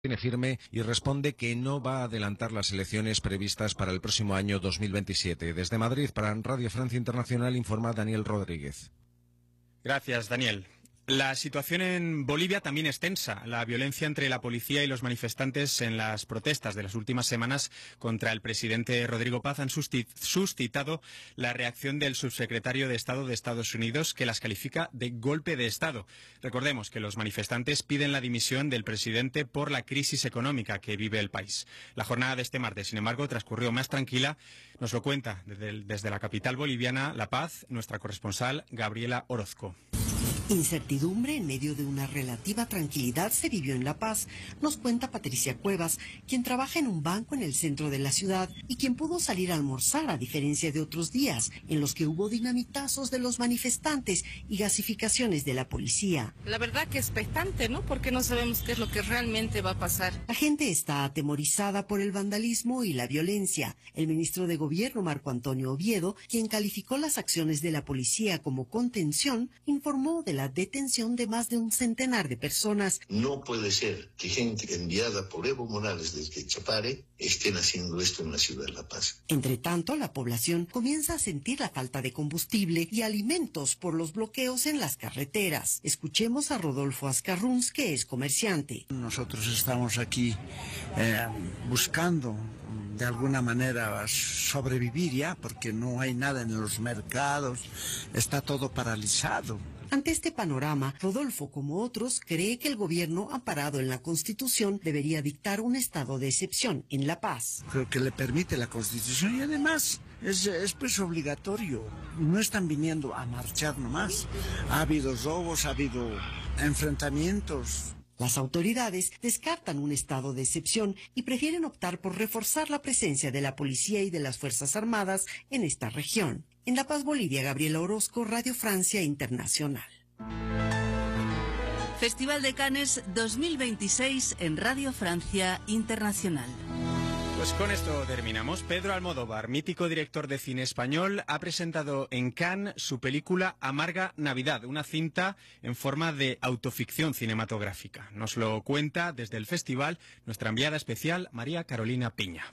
Tiene firme y responde que no va a adelantar las elecciones previstas para el próximo año 2027. Desde Madrid, para Radio Francia Internacional, informa Daniel Rodríguez. Gracias, Daniel. La situación en Bolivia también es tensa. La violencia entre la policía y los manifestantes en las protestas de las últimas semanas contra el presidente Rodrigo Paz han suscitado la reacción del subsecretario de Estado de Estados Unidos, que las califica de golpe de Estado. Recordemos que los manifestantes piden la dimisión del presidente por la crisis económica que vive el país. La jornada de este martes, sin embargo, transcurrió más tranquila. Nos lo cuenta desde la capital boliviana, La Paz, nuestra corresponsal Gabriela Orozco. Incertidumbre en medio de una relativa tranquilidad se vivió en La Paz, nos cuenta Patricia Cuevas, quien trabaja en un banco en el centro de la ciudad y quien pudo salir a almorzar a diferencia de otros días en los que hubo dinamitazos de los manifestantes y gasificaciones de la policía. La verdad que expectante, ¿no? Porque no sabemos qué es lo que realmente va a pasar. La gente está atemorizada por el vandalismo y la violencia. El ministro de Gobierno, Marco Antonio Oviedo, quien calificó las acciones de la policía como contención, informó de la detención de más de un centenar de personas. No puede ser que gente enviada por Evo Morales desde Chapare estén haciendo esto en la ciudad de La Paz. Entre tanto, la población comienza a sentir la falta de combustible y alimentos por los bloqueos en las carreteras. Escuchemos a Rodolfo Ascarruns, que es comerciante. Nosotros estamos aquí buscando de alguna manera sobrevivir ya, porque no hay nada en los mercados, está todo paralizado. Ante este panorama, Rodolfo, como otros, cree que el gobierno, amparado en la Constitución, debería dictar un estado de excepción en La Paz. Creo que le permite la Constitución y además es pues obligatorio. No están viniendo a marchar nomás. Ha habido robos, ha habido enfrentamientos. Las autoridades descartan un estado de excepción y prefieren optar por reforzar la presencia de la policía y de las Fuerzas Armadas en esta región. En La Paz, Bolivia, Gabriela Orozco, Radio Francia Internacional. Festival de Cannes 2026 en Radio Francia Internacional. Pues con esto terminamos. Pedro Almodóvar, mítico director de cine español, ha presentado en Cannes su película Amarga Navidad, una cinta en forma de autoficción cinematográfica. Nos lo cuenta desde el festival nuestra enviada especial, María Carolina Piña.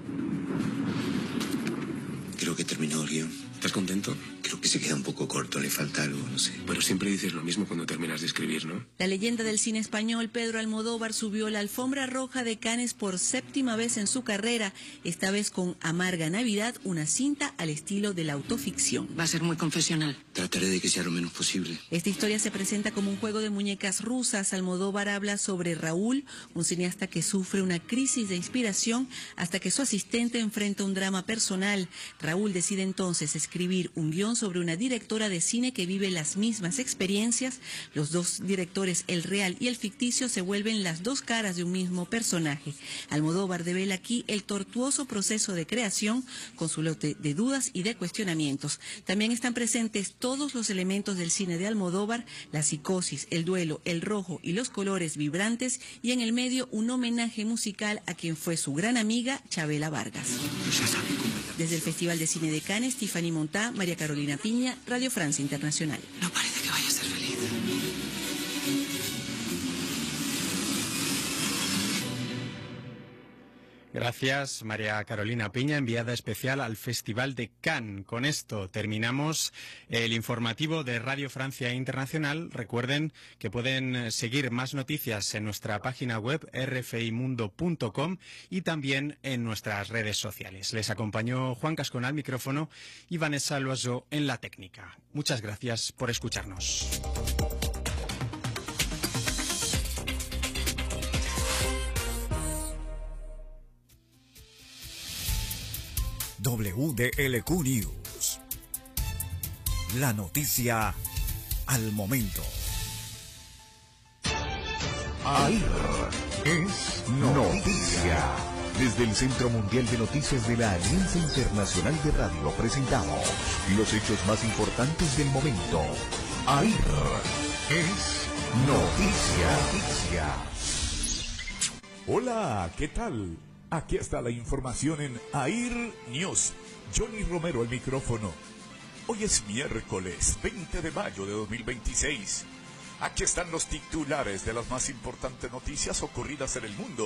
Creo que terminó el guión. ¿Estás contento? Creo que se queda un poco corto, le falta algo, no sé. Bueno, siempre dices lo mismo cuando terminas de escribir, ¿no? La leyenda del cine español, Pedro Almodóvar, subió la alfombra roja de Cannes por 7ª vez en su carrera, esta vez con Amarga Navidad, una cinta al estilo de la autoficción. Va a ser muy confesional. Trataré de que sea lo menos posible. Esta historia se presenta como un juego de muñecas rusas. Almodóvar habla sobre Raúl, un cineasta que sufre una crisis de inspiración hasta que su asistente enfrenta un drama personal. Raúl decide entonces escribir un guión sobre una directora de cine que vive las mismas experiencias. Los dos directores, el real y el ficticio, se vuelven las dos caras de un mismo personaje. Almodóvar devela aquí el tortuoso proceso de creación con su lote de dudas y de cuestionamientos. También están presentes todos los elementos del cine de Almodóvar, la psicosis, el duelo, el rojo y los colores vibrantes, y en el medio un homenaje musical a quien fue su gran amiga, Chabela Vargas. Desde el Festival de Cine de Cannes, Tiffany Montá, María Carolina Piña, Radio Francia Internacional. No parece que vaya a ser feliz. Gracias, María Carolina Piña, enviada especial al Festival de Cannes. Con esto terminamos el informativo de Radio Francia Internacional. Recuerden que pueden seguir más noticias en nuestra página web rfimundo.com y también en nuestras redes sociales. Les acompañó Juan Cascón al micrófono y Vanessa Loiseau en la técnica. Muchas gracias por escucharnos. WDLQ News. La noticia al momento. AIR es noticia. Desde el Centro Mundial de Noticias de la Alianza Internacional de Radio presentamos los hechos más importantes del momento. AIR es noticia. Hola, ¿qué tal? Aquí está la información en AIR News. Johnny Romero al micrófono. Hoy es miércoles 20 de mayo de 2026. Aquí están los titulares de las más importantes noticias ocurridas en el mundo.